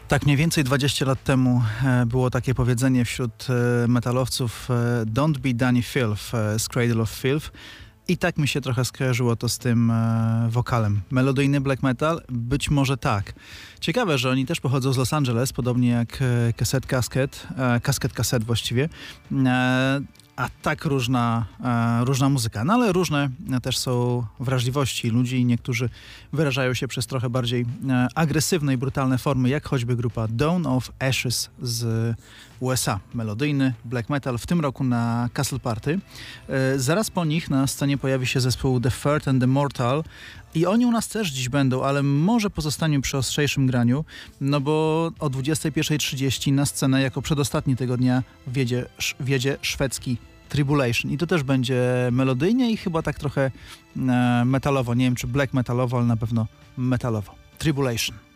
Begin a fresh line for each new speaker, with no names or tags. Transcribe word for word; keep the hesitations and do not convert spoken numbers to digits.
Tak mniej więcej dwadzieścia lat temu było takie powiedzenie wśród metalowców Don't be Danny Filth z Cradle of Filth. I tak mi się trochę skojarzyło to z tym e, wokalem. Melodyjny black metal? Być może tak. Ciekawe, że oni też pochodzą z Los Angeles, podobnie jak e, Cassette Casket, e, Casket Cassette właściwie. E, a tak różna, e, różna muzyka. No ale różne też są wrażliwości ludzi i niektórzy wyrażają się przez trochę bardziej e, agresywne i brutalne formy, jak choćby grupa Dawn of Ashes z U S A. Melodyjny black metal w tym roku na Castle Party. E, zaraz po nich na scenie pojawi się zespół The Third and the Mortal i oni u nas też dziś będą, ale może pozostaniemy przy ostrzejszym graniu, no bo o dwudziestej pierwszej trzydzieści na scenę jako przedostatni tego dnia wjedzie, wjedzie szwedzki Tribulation. I to też będzie melodyjnie i chyba tak trochę e, metalowo. Nie wiem, czy black metalowo, ale na pewno metalowo. Tribulation.